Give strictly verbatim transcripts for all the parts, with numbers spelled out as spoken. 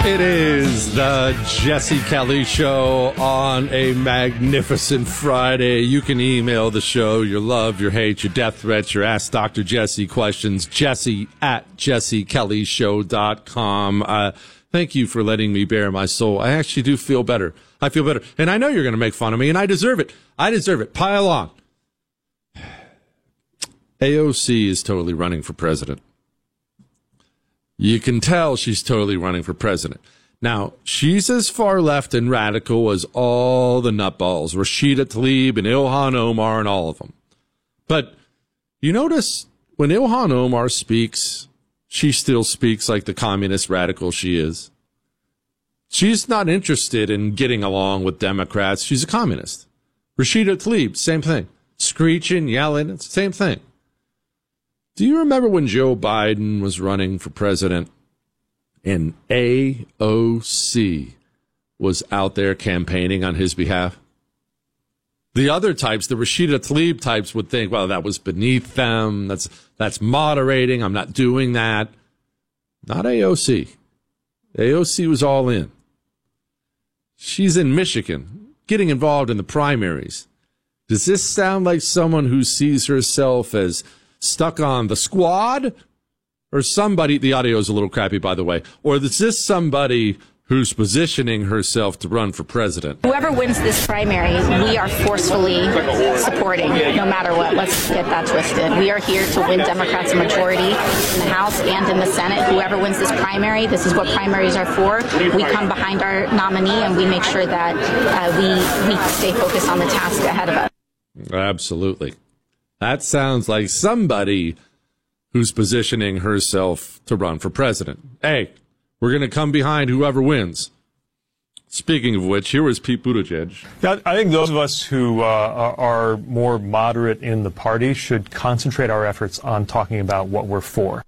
It is the Jesse Kelly Show on a magnificent Friday. You can email the show your love, your hate, your death threats, your Ask Doctor Jesse questions, jesse at jesse kelly show dot com. Uh, thank you for letting me bare my soul. I actually do feel better. I feel better. And I know you're going to make fun of me, and I deserve it. I deserve it. Pile on. A O C is totally running for president. You can tell she's totally running for president. Now, she's as far left and radical as all the nutballs, Rashida Tlaib and Ilhan Omar and all of them. But you notice when Ilhan Omar speaks, she still speaks like the communist radical she is. She's not interested in getting along with Democrats. She's a communist. Rashida Tlaib, same thing. Screeching, yelling, it's the same thing. Do you remember when Joe Biden was running for president and A O C was out there campaigning on his behalf? The other types, the Rashida Tlaib types, would think, well, that was beneath them. That's that's moderating. I'm not doing that. Not A O C. A O C was all in. She's in Michigan, getting involved in the primaries. Does this sound like someone who sees herself as stuck on the squad, or somebody, the audio is a little crappy, by the way, or is this somebody who's positioning herself to run for president? Whoever wins this primary, we are forcefully supporting, no matter what. Let's get that twisted. We are here to win Democrats a majority in the House and in the Senate. Whoever wins this primary, this is what primaries are for. We come behind our nominee and we make sure that uh, we, we stay focused on the task ahead of us. Absolutely. That sounds like somebody who's positioning herself to run for president. Hey, we're going to come behind whoever wins. Speaking of which, here is Pete Buttigieg. Yeah, I think those of us who uh, are more moderate in the party should concentrate our efforts on talking about what we're for.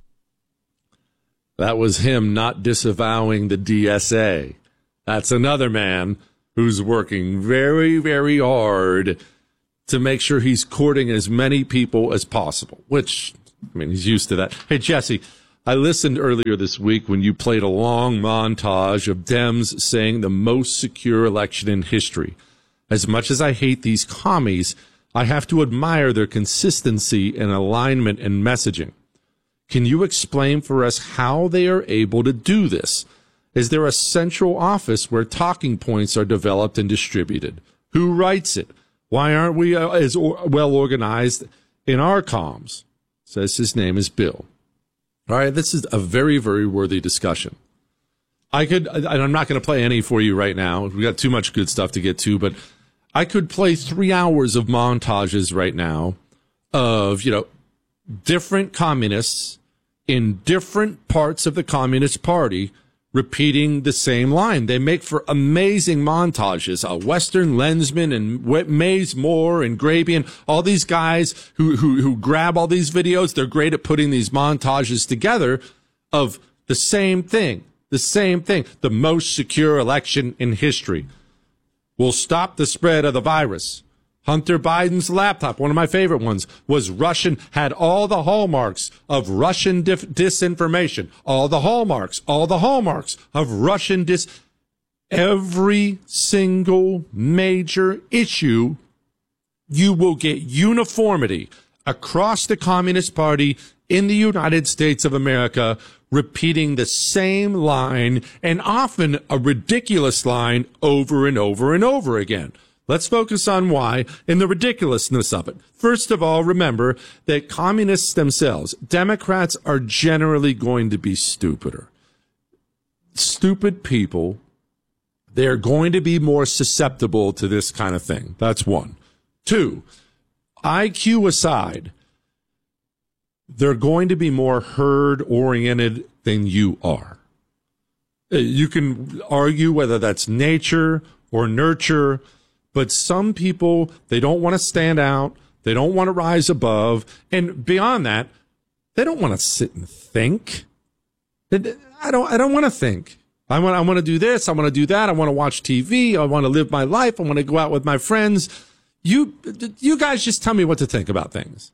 That was him not disavowing the D S A. That's another man who's working very, very hard to make sure he's courting as many people as possible, which, I mean, he's used to that. Hey, Jesse, I listened earlier this week when you played a long montage of Dems saying the most secure election in history. As much as I hate these commies, I have to admire their consistency and alignment in messaging. Can you explain for us how they are able to do this? Is there a central office where talking points are developed and distributed? Who writes it? Why aren't we uh, as or, well organized in our comms? Says his name is Bill. All right, this is a very, very worthy discussion. I could, and I'm not going to play any for you right now. We've got too much good stuff to get to, but I could play three hours of montages right now of, you know, different communists in different parts of the Communist Party repeating the same line. They make for amazing montages. Uh, Western Lensman and Mays Moore and Grabian, all these guys who, who, who grab all these videos, they're great at putting these montages together of the same thing, the same thing. The most secure election in history will stop the spread of the virus. Hunter Biden's laptop, one of my favorite ones, was Russian, had all the hallmarks of Russian dif- disinformation, all the hallmarks, all the hallmarks of Russian dis... Every single major issue, you will get uniformity across the Communist Party in the United States of America, repeating the same line, and often a ridiculous line over and over and over again. Let's focus on why and the ridiculousness of it. First of all, remember that communists themselves, Democrats, are generally going to be stupider. Stupid people, they're going to be more susceptible to this kind of thing. That's one. Two, I Q aside, they're going to be more herd-oriented than you are. You can argue whether that's nature or nurture, but some people, they don't want to stand out. They don't want to rise above. And beyond that, they don't want to sit and think. I don't, I don't want to think. I want, I want to do this. I want to do that. I want to watch T V. I want to live my life. I want to go out with my friends. You, you guys just tell me what to think about things.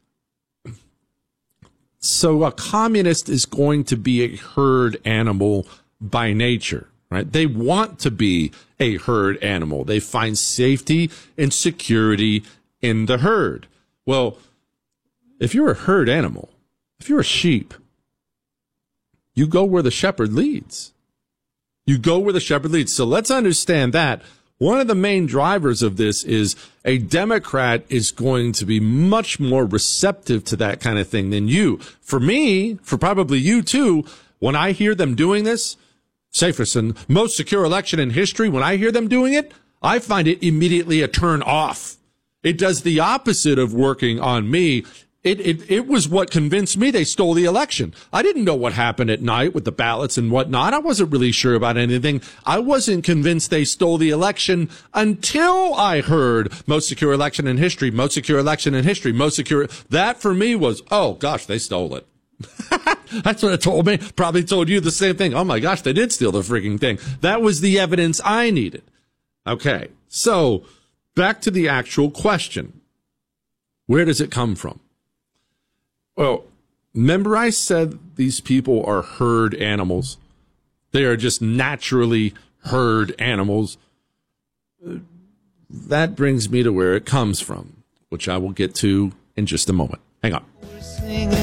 So a communist is going to be a herd animal by nature. right? They want to be a herd animal. They find safety and security in the herd. Well, if you're a herd animal, if you're a sheep, you go where the shepherd leads. You go where the shepherd leads. So let's understand that. One of the main drivers of this is a Democrat is going to be much more receptive to that kind of thing than you. For me, for probably you too, when I hear them doing this, safest and most secure election in history, when I hear them doing it, I find it immediately a turn off. It does the opposite of working on me. It, it, it was what convinced me they stole the election. I didn't know what happened at night with the ballots and whatnot. I wasn't really sure about anything. I wasn't convinced they stole the election until I heard most secure election in history, most secure election in history, most secure. That for me was, oh gosh, they stole it. That's what it told me. Probably told you the same thing. Oh my gosh, they did steal the freaking thing. That was the evidence I needed. Okay. So back to the actual question. Where does it come from? Well, remember I said these people are herd animals. They are just naturally herd animals. That brings me to where it comes from, which I will get to in just a moment. Hang on.